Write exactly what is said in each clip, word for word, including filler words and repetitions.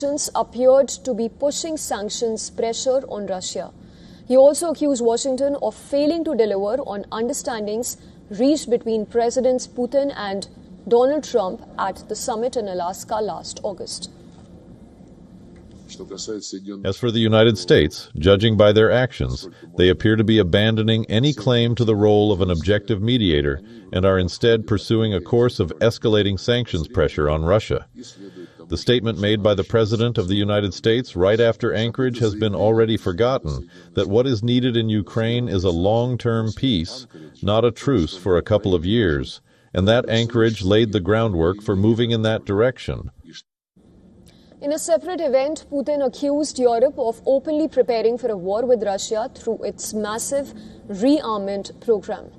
appeared to be pushing sanctions pressure on Russia. He also accused Washington of failing to deliver on understandings reached between Presidents Putin and Donald Trump at the summit in Alaska last August. As for the United States, judging by their actions, they appear to be abandoning any claim to the role of an objective mediator and are instead pursuing a course of escalating sanctions pressure on Russia. The statement made by the President of the United States right after Anchorage has been already forgotten, that what is needed in Ukraine is a long-term peace, not a truce for a couple of years, and that Anchorage laid the groundwork for moving in that direction. In a separate event, Putin accused Europe of openly preparing for a war with Russia through its massive rearmament program.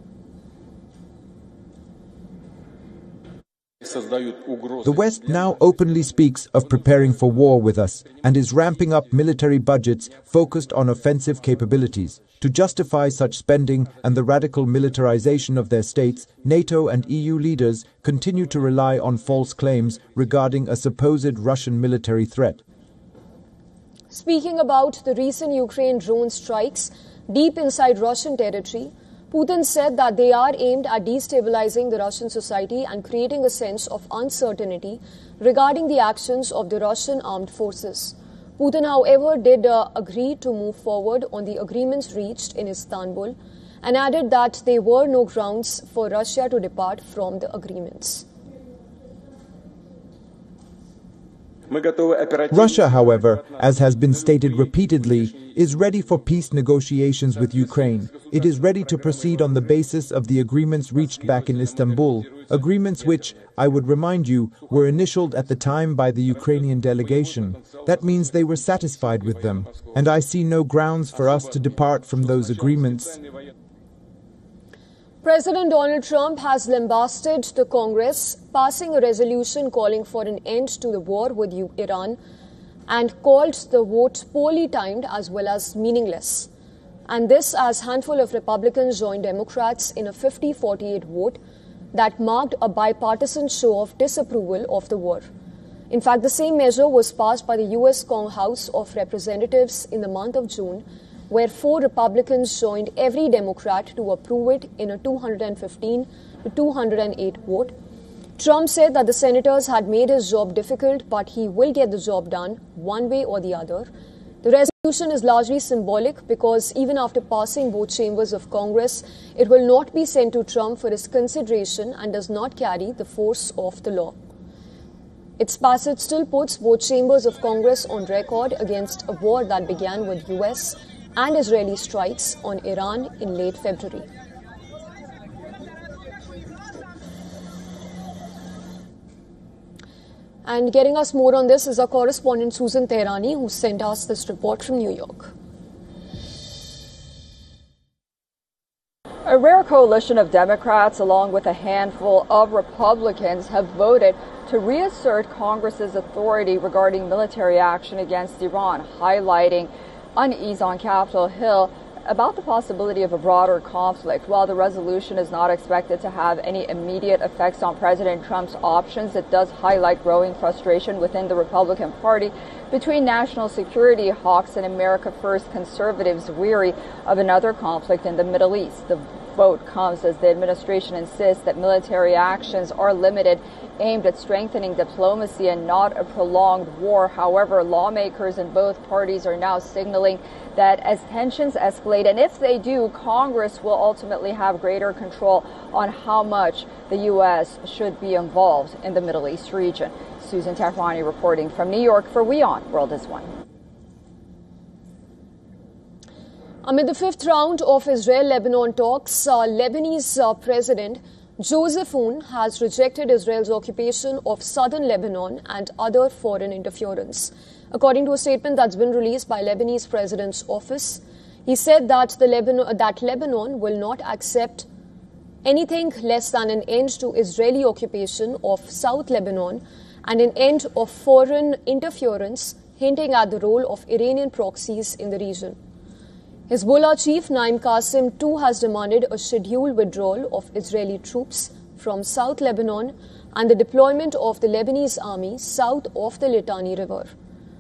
The West now openly speaks of preparing for war with us and is ramping up military budgets focused on offensive capabilities. To justify such spending and the radical militarization of their states, NATO and E U leaders continue to rely on false claims regarding a supposed Russian military threat. Speaking about the recent Ukraine drone strikes deep inside Russian territory, Putin said that they are aimed at destabilizing the Russian society and creating a sense of uncertainty regarding the actions of the Russian armed forces. Putin, however, did uh, agree to move forward on the agreements reached in Istanbul and added that there were no grounds for Russia to depart from the agreements. Russia, however, as has been stated repeatedly, is ready for peace negotiations with Ukraine. It is ready to proceed on the basis of the agreements reached back in Istanbul, agreements which, I would remind you, were initialed at the time by the Ukrainian delegation. That means they were satisfied with them, and I see no grounds for us to depart from those agreements. President Donald Trump has lambasted the Congress, passing a resolution calling for an end to the war with Iran and called the vote poorly timed as well as meaningless. And this as a handful of Republicans joined Democrats in a fifty forty-eight vote that marked a bipartisan show of disapproval of the war. In fact, the same measure was passed by the U S House of Representatives in the month of June, where four Republicans joined every Democrat to approve it in a two hundred fifteen to two hundred eight vote. Trump said that the senators had made his job difficult, but he will get the job done one way or the other. The resolution is largely symbolic because even after passing both chambers of Congress, it will not be sent to Trump for his consideration and does not carry the force of the law. Its passage still puts both chambers of Congress on record against a war that began with U S and Israeli strikes on Iran in late February. And getting us more on this is our correspondent Susan Tehrani, who sent us this report from New York. A rare coalition of Democrats, along with a handful of Republicans, have voted to reassert Congress's authority regarding military action against Iran, highlighting unease on Capitol Hill about the possibility of a broader conflict. While the resolution is not expected to have any immediate effects on President Trump's options, it does highlight growing frustration within the Republican Party between national security hawks and America First conservatives weary of another conflict in the Middle East. The vote comes as the administration insists that military actions are limited, aimed at strengthening diplomacy and not a prolonged war. However, lawmakers in both parties are now signaling that as tensions escalate, and if they do, Congress will ultimately have greater control on how much the U S should be involved in the Middle East region. Susan Tehrani reporting from New York for WION World is One. Amid the fifth round of Israel-Lebanon talks, uh, Lebanese uh, President Joseph Aoun has rejected Israel's occupation of southern Lebanon and other foreign interference. According to a statement that's been released by Lebanese President's office, he said that, the Lebanon, that Lebanon will not accept anything less than an end to Israeli occupation of South Lebanon and an end of foreign interference, hinting at the role of Iranian proxies in the region. Hezbollah chief Naim Qassem too has demanded a scheduled withdrawal of Israeli troops from South Lebanon and the deployment of the Lebanese army south of the Litani River.